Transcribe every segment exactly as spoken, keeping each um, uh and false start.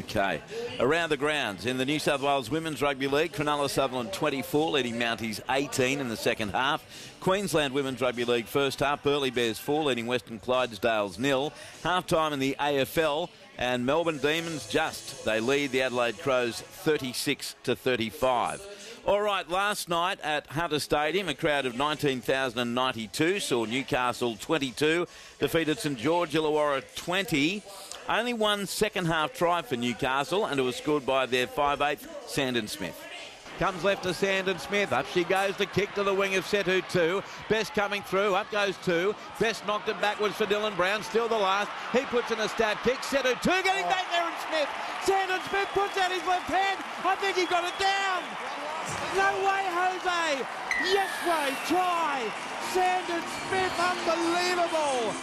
Okay. Around the grounds in the New South Wales Women's Rugby League, Cronulla Sutherland twenty-four, leading Mounties eighteen in the second half. Queensland Women's Rugby League first half, Burleigh Bears four, leading Western Clydesdales nil. Half-time in the A F L, and Melbourne Demons just. They lead the Adelaide Crows thirty-six to thirty-five. All right, last night at Hunter Stadium, a crowd of nineteen thousand ninety-two saw Newcastle twenty-two, defeated St George Illawarra twenty. Only one second-half try for Newcastle, and it was scored by their five eighth, Sandon Smith. Comes left to Sandon Smith. Up she goes to kick to the wing of Setu two. Best coming through. Up goes two. Best knocked it backwards for Dylan Brown. Still the last. He puts in a stab kick. Setu two getting back there, and Smith. Sandon Smith puts out his left hand. I think he got it down. No way, Jose. Yes way. Try. Sandon Smith. Unbelievable.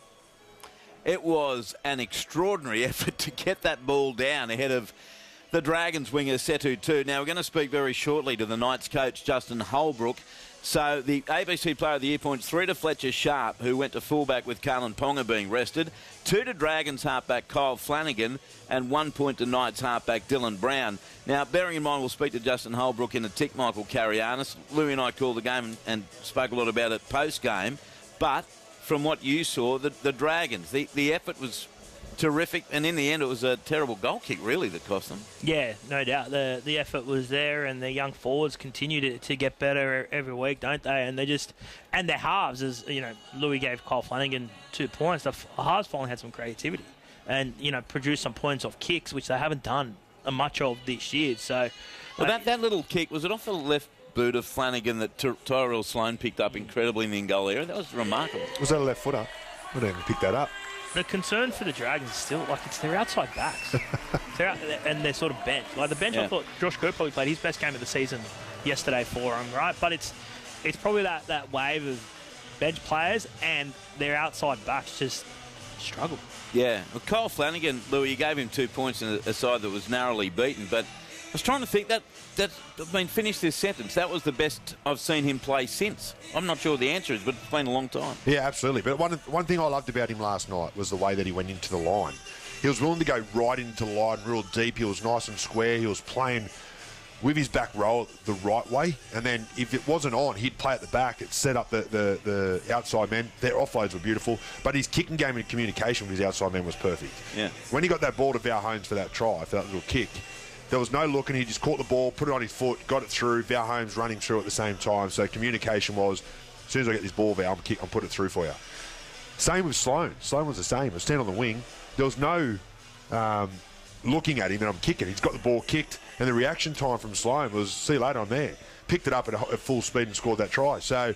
It was an extraordinary effort to get that ball down ahead of the Dragons winger Setu two. Now, we're going to speak very shortly to the Knights coach, Justin Holbrook. So, the A B C Player of the Year points three to Fletcher Sharp, who went to fullback with Carlin Ponga being rested, two to Dragons halfback Kyle Flanagan, and one point to Knights halfback Dylan Brown. Now, bearing in mind, we'll speak to Justin Holbrook in a tick, Michael Carianis. Louis and I called the game and, and spoke a lot about it post-game, but from what you saw, the, the Dragons, the, the effort was terrific, and in the end it was a terrible goal kick really that cost them. Yeah, no doubt. The the effort was there, and the young forwards continue to, to get better every week, don't they? And they just, and their halves, as you know, Louis gave Kyle Flanagan two points. The halves finally had some creativity and, you know, produced some points off kicks, which they haven't done much of this year. So well, that, that little kick, was it off the left boot of Flanagan that Ty- Tyrell Sloan picked up incredibly in the in-goal area? That was remarkable. Was that a left footer? I didn't even pick that up. The concern for the Dragons is still, like, it's their outside backs. they're out, and they're sort of bench. Like, the bench, yeah. I thought Josh Kerr probably played his best game of the season yesterday for them, right? But it's it's probably that, that wave of bench players, and their outside backs just struggle. Yeah. Well, Kyle Flanagan, Louis, you gave him two points in a, a side that was narrowly beaten, but I was trying to think that, that, I mean, finish this sentence. That was the best I've seen him play since. I'm not sure what the answer is, but it's been a long time. Yeah, absolutely. But one one thing I loved about him last night was the way that he went into the line. He was willing to go right into the line, real deep. He was nice and square. He was playing with his back row the right way. And then if it wasn't on, he'd play at the back. It set up the, the, the outside men. Their offloads were beautiful. But his kicking game and communication with his outside men was perfect. Yeah. When he got that ball to Val Holmes for that try, for that little kick, there was no looking. He just caught the ball, put it on his foot, got it through. Val Holmes running through at the same time. So communication was, as soon as I get this ball, Val, I'm kick, I'll put it through for you. Same with Sloan. Sloan was the same. He was standing on the wing. There was no um, looking at him and I'm kicking. He's got the ball kicked, and the reaction time from Sloan was, see you later, I'm there. Picked it up at, a, at full speed and scored that try. So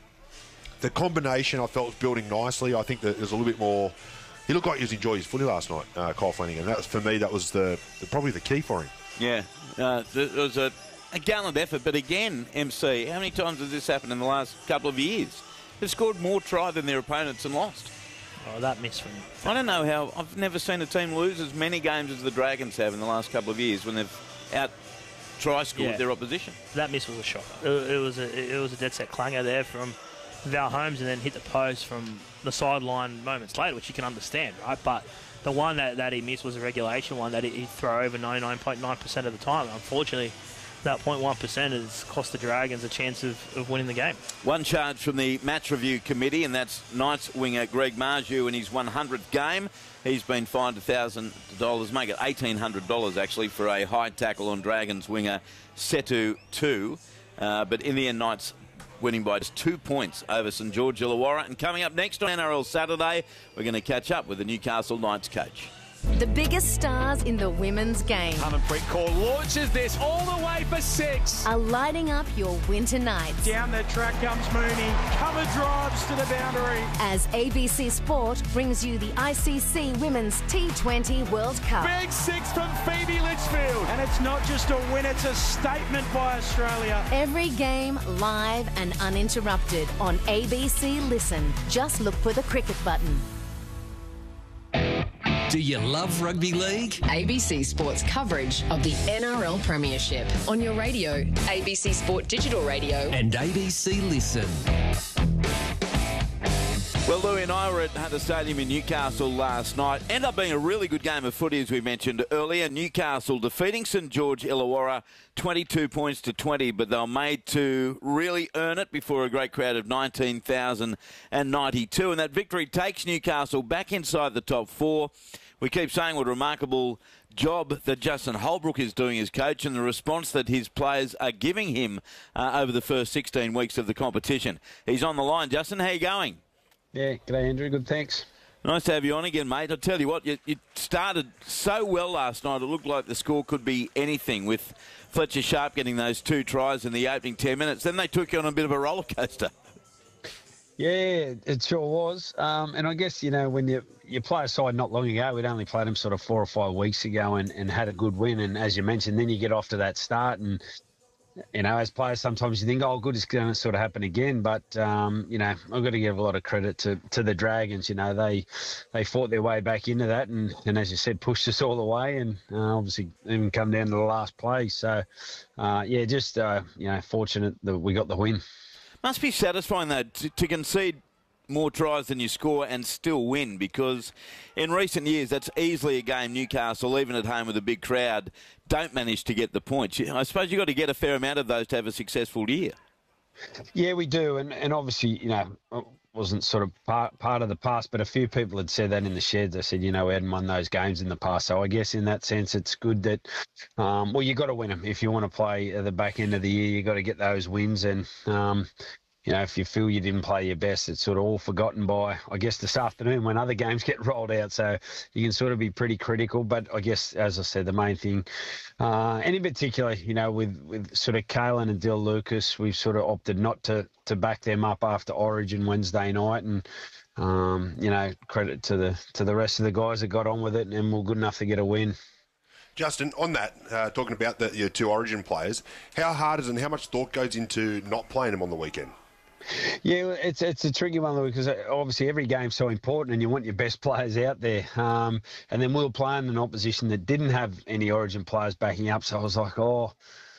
the combination I felt was building nicely. I think that there's a little bit more. He looked like he was enjoying his footy last night, uh, Kyle Flanagan. That was, for me, that was the, the probably the key for him. Yeah, uh, it was a, a gallant effort, but again, M C, how many times has this happened in the last couple of years? They've scored more try than their opponents and lost. Oh, that miss from... I don't know how... I've never seen a team lose as many games as the Dragons have in the last couple of years when they've out try scored yeah. their opposition. That miss was a shocker. It, it was a it was a dead set clanger there from Val Holmes, and then hit the post from the sideline moments later, which you can understand, right? But the one that, that he missed was a regulation one that he'd throw over ninety-nine point nine percent of the time. Unfortunately, that zero point one percent has cost the Dragons a chance of, of winning the game. One charge from the match review committee, and that's Knights winger Greg Marju in his one hundredth game. He's been fined one thousand dollars, make it eighteen hundred dollars actually, for a high tackle on Dragons winger Setu two. Uh, but in the end, Knights winning by just two points over St George Illawarra. And coming up next on N R L Saturday, we're going to catch up with the Newcastle Knights coach. The biggest stars in the women's game Harmanpreet Kaur launches this all the way for six. are lighting up your winter nights. Down the track comes Mooney. Cover drives to the boundary. As A B C Sport brings you the I C C Women's T twenty World Cup. Big six from Phoebe Litchfield. And it's not just a win, it's a statement by Australia. Every game live and uninterrupted on A B C Listen. Just look for the cricket button. Do you love rugby league? A B C Sports coverage of the N R L Premiership on your radio, A B C Sport Digital Radio, And A B C Listen. Well, Louis and I were at Hunter Stadium in Newcastle last night. Ended up being a really good game of footy, as we mentioned earlier. Newcastle defeating St George Illawarra twenty-two points to twenty, but they were made to really earn it before a great crowd of nineteen thousand ninety-two. And that victory takes Newcastle back inside the top four. We keep saying what a remarkable job that Justin Holbrook is doing as coach and the response that his players are giving him uh, over the first sixteen weeks of the competition. He's on the line. Justin, how are you going? Yeah, g'day Andrew, good thanks. Nice to have you on again, mate. I'll tell you what, you, you started so well last night, it looked like the score could be anything, with Fletcher Sharp getting those two tries in the opening ten minutes. Then they took you on a bit of a roller coaster. Yeah, it sure was. Um, and I guess, you know, when you, you play a side not long ago, we'd only played them sort of four or five weeks ago and, and had a good win. And as you mentioned, then you get off to that start and, you know, as players, sometimes you think, oh, good, it's going to sort of happen again. But, um, you know, I've got to give a lot of credit to, to the Dragons. You know, they they fought their way back into that and, and as you said, pushed us all the way and uh, obviously even come down to the last play. So, uh, yeah, just, uh, you know, fortunate that we got the win. Must be satisfying, though, to, to concede more tries than you score and still win, because in recent years that's easily a game Newcastle, even at home with a big crowd, don't manage to get the points. I suppose you've got to get a fair amount of those to have a successful year. Yeah, we do. And, and obviously, you know, it wasn't sort of part, part of the past, but a few people had said that in the sheds. They said, you know, we hadn't won those games in the past. So I guess in that sense, it's good that, um, well, you've got to win them. If you want to play at the back end of the year, you've got to get those wins. And, um, you know, if you feel you didn't play your best, it's sort of all forgotten by, I guess, this afternoon when other games get rolled out. So you can sort of be pretty critical. But I guess, as I said, the main thing, uh, and in particular, you know, with, with sort of Kalen and Dill Lucas, we've sort of opted not to, to back them up after Origin Wednesday night. And, um, you know, credit to the to the rest of the guys that got on with it and were good enough to get a win. Justin, on that, uh, talking about the, your two Origin players, how hard is it and how much thought goes into not playing them on the weekend? Yeah, it's it's a tricky one because obviously every game's so important and you want your best players out there. Um, and then we were playing an opposition that didn't have any Origin players backing up, so I was like, oh,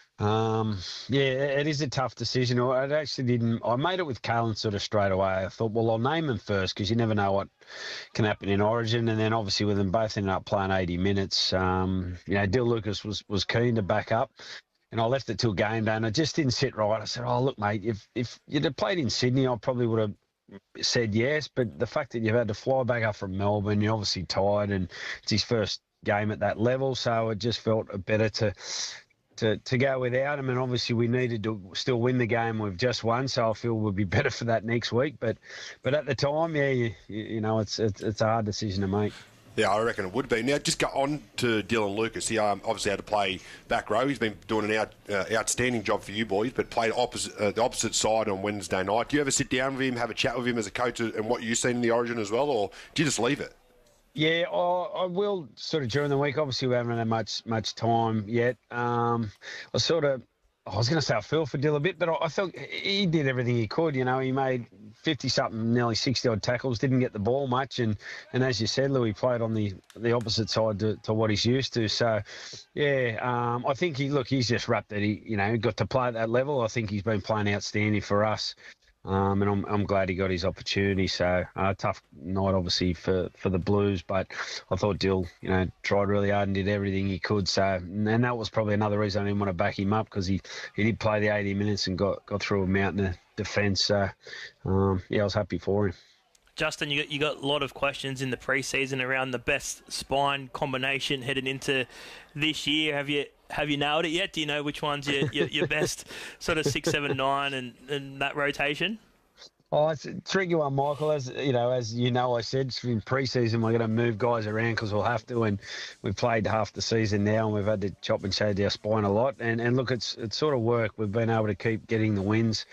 um, yeah, it is a tough decision. I actually didn't. I made it with Kalen sort of straight away. I thought, well, I'll name him first because you never know what can happen in Origin. And then obviously with them both ended up playing eighty minutes. Um, you know, Dill Lucas was was keen to back up. And I left it till game day, and it just didn't sit right. I said, oh, look, mate, if if you'd have played in Sydney, I probably would have said yes. But the fact that you've had to fly back up from Melbourne, you're obviously tired, and it's his first game at that level. So it just felt better to to, to go without him. And obviously we needed to still win the game we've just won, so I feel we'll be better for that next week. But but at the time, yeah, you, you know, it's, it's, it's a hard decision to make. Yeah, I reckon it would be. Now, just go on to Dylan Lucas. He um, obviously had to play back row. He's been doing an out, uh, outstanding job for you boys, but played opposite, uh, the opposite side on Wednesday night. Do you ever sit down with him, have a chat with him as a coach and what you've seen in the Origin as well, or do you just leave it? Yeah, I, I will sort of during the week. Obviously, we haven't had much much time yet. Um, I sort of, I was going to say I feel for Dill a bit, but I, I felt he did everything he could. You know, he made fifty-something, nearly sixty-odd tackles, didn't get the ball much. And, and as you said, Louis played on the, the opposite side to, to what he's used to. So, yeah, um, I think, he look, he's just wrapped that he, you know, got to play at that level. I think he's been playing outstanding for us. Um, and I'm I'm glad he got his opportunity. So uh, tough night, obviously, for, for the Blues. But I thought Dill, you know, tried really hard and did everything he could. So and that was probably another reason I didn't want to back him up because he, he did play the eighty minutes and got, got through a mountain of defence. So um, yeah, I was happy for him. Justin, you got, you got a lot of questions in the pre-season around the best spine combination heading into this year. Have you have you nailed it yet? Do you know which one's your, your, your best sort of six, seven, nine and, and that rotation? Oh, it's a tricky one, Michael. As you know, as you know, I said in pre-season we're going to move guys around because we'll have to, and we've played half the season now, and we've had to chop and shade our spine a lot. And and look, it's it's sort of worked. We've been able to keep getting the wins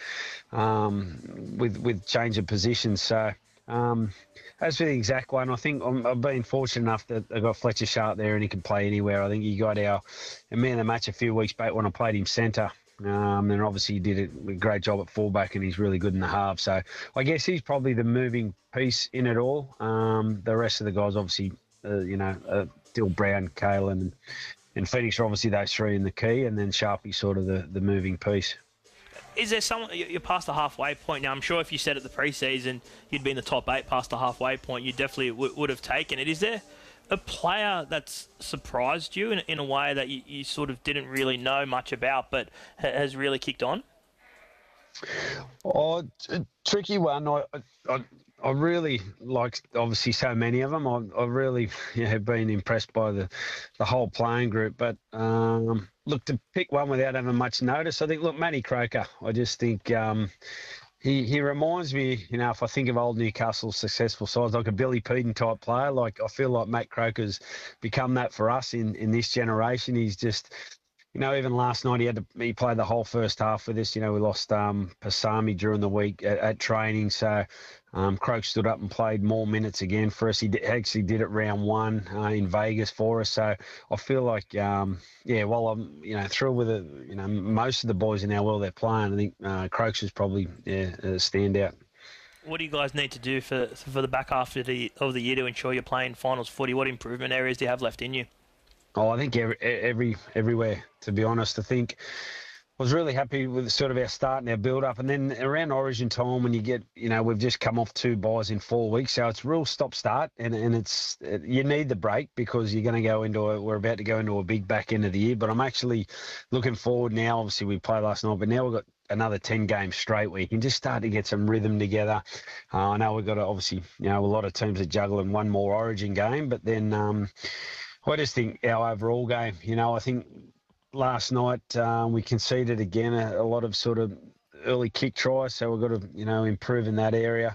um, with with change of positions. So. Um, as for the exact one, I think I'm, I've been fortunate enough that I got Fletcher Sharp there and he can play anywhere. I think he got our, our man of the match a few weeks back when I played him centre. Um, and obviously he did a great job at fullback and he's really good in the half. So I guess he's probably the moving piece in it all. Um, the rest of the guys, obviously, uh, you know, uh, Dill, Brown, Kalen and, and Phoenix are obviously those three in the key, and then Sharpie's sort of the, the moving piece. Is there someone, you're past the halfway point now? I'm sure if you said at the preseason you'd be in the top eight past the halfway point, you definitely w- would have taken it. Is there a player that's surprised you in, in a way that you, you sort of didn't really know much about but ha- has really kicked on? Oh, a tricky one. I, I, I really like, obviously, so many of them. I, I really you know, have been impressed by the, the whole playing group. But um, look, to pick one without having much notice, I think, look, Matty Croker. I just think um, he he reminds me, you know, if I think of old Newcastle successful sides, like a Billy Peden type player. Like, I feel like Matt Croker's become that for us in, in this generation. He's just... You know, even last night he had to, he played the whole first half with us. You know, we lost um, Pasami during the week at, at training, so um, Croak stood up and played more minutes again for us. He did, actually did it round one uh, in Vegas for us. So I feel like, um, yeah, while I'm you know thrilled with it, you know, most of the boys in our world they're playing, I think uh, Croak's is probably yeah a standout. What do you guys need to do for for the back half of the of the year to ensure you're playing finals footy? What improvement areas do you have left in you? Oh, I think every, every everywhere, to be honest. I think I was really happy with sort of our start and our build-up. And then around Origin time when you get, you know, we've just come off two buys in four weeks. So it's real stop-start. And, and it's it, you need the break because you're going to go into a, we're about to go into a big back end of the year. But I'm actually looking forward now. Obviously, we played last night, but now we've got another ten games straight where you can just start to get some rhythm together. Uh, I know we've got to, obviously, you know, a lot of teams are juggling one more Origin game, but then... Um, I just think our overall game, you know, I think last night um, we conceded again a, a lot of sort of early kick tries, so we've got to, you know, improve in that area.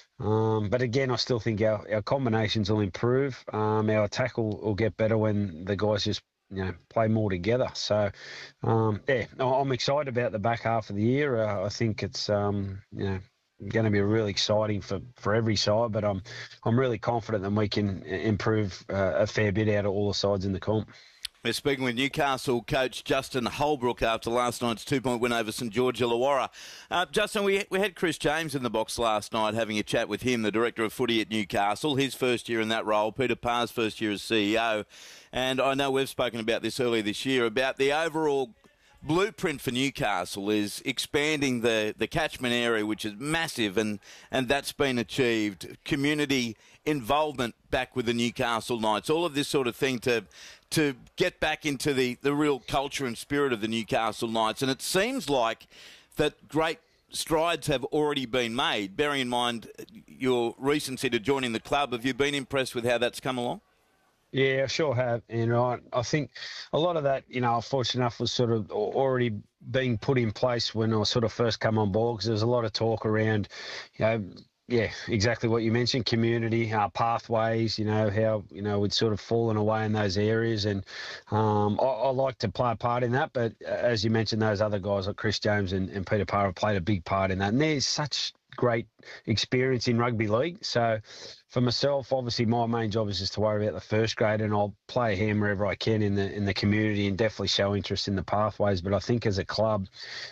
Um, but again, I still think our, our combinations will improve. Um, our attack will, will get better when the guys just, you know, play more together. So, um, yeah, I'm excited about the back half of the year. Uh, I think it's, um, you know, going to be really exciting for, for every side, but I'm I'm really confident that we can improve uh, a fair bit out of all the sides in the comp. We're speaking with Newcastle coach Justin Holbrook after last night's two-point win over St George Illawarra. Uh, Justin, we we had Chris James in the box last night having a chat with him, the director of footy at Newcastle, his first year in that role, Peter Parr's first year as C E O. And I know we've spoken about this earlier this year, about the overall blueprint for Newcastle is expanding the, the catchment area, which is massive, and, and that's been achieved. Community involvement back with the Newcastle Knights, all of this sort of thing to to get back into the, the real culture and spirit of the Newcastle Knights. And it seems like that great strides have already been made. Bearing in mind your recency to joining the club, have you been impressed with how that's come along? Yeah, I sure have. And I, I think a lot of that, you know, fortunate enough was sort of already being put in place when I sort of first come on board, because there was a lot of talk around, you know, yeah, exactly what you mentioned, community, uh, pathways, you know, how, you know, we'd sort of fallen away in those areas. And um, I, I like to play a part in that. But as you mentioned, those other guys like Chris James and, and Peter Parr have played a big part in that. And there's such great experience in rugby league. So for myself, obviously my main job is just to worry about the first grade, and I'll play a hand wherever I can in the in the community and definitely show interest in the pathways. But I think as a club,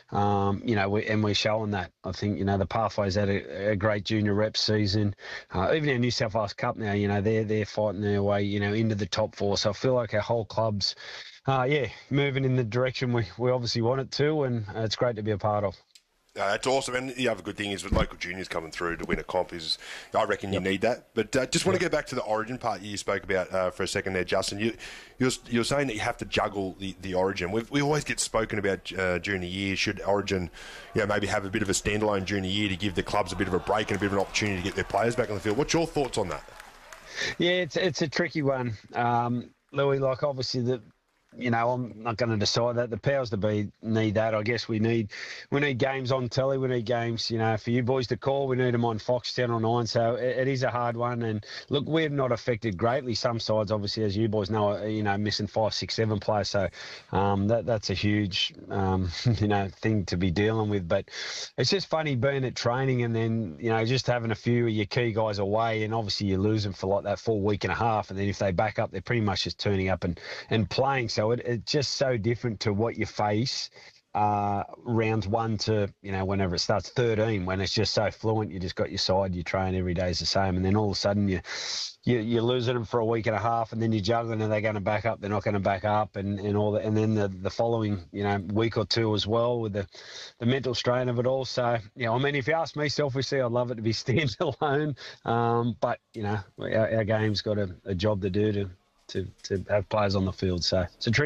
um, you know, we, and we're showing that. I think, you know, the pathways had a, a great junior rep season. Uh, even our New South Wales Cup now, you know, they're they're fighting their way, you know, into the top four. So I feel like our whole club's, uh, yeah, moving in the direction we, we obviously want it to, and uh, it's great to be a part of. Uh, that's awesome. And the other good thing is with local juniors coming through to win a comp is, I reckon you yep. need that. But uh, just want to yep. go back to the Origin part you spoke about uh, for a second there, Justin. You, you're, you're saying that you have to juggle the, the Origin. We've, we always get spoken about uh, during the year. Should Origin, you know, maybe have a bit of a standalone during the year to give the clubs a bit of a break and a bit of an opportunity to get their players back on the field? What's your thoughts on that? Yeah, it's it's a tricky one, um, Louis. Like, obviously the. You know, I'm not going to decide that. The powers to be need that. I guess we need we need games on telly. We need games, you know, for you boys to call. We need them on Fox Channel nine. So it, it is a hard one. And look, we're not affected greatly. Some sides, obviously, as you boys know, are, you know, missing five, six, seven players. So um, that that's a huge, um, you know, thing to be dealing with. But it's just funny being at training and then, you know, just having a few of your key guys away, and obviously you lose them for like that full week and a half. And then if they back up, they're pretty much just turning up and, and playing. So It, it's just so different to what you face uh, rounds one to, you know, whenever it starts thirteen, when it's just so fluent, you just got your side, you train every day is the same, and then all of a sudden you, you, you're losing them for a week and a half, and then you're juggling, are they going to back up, they're not going to back up, and, and all that, and then the, the following, you know, week or two as well with the, the mental strain of it all. So, yeah, I mean, if you ask me selfishly, I'd love it to be standalone, um, but, you know, our, our game's got a, a job to do to, to, to have players on the field, so it's a tricky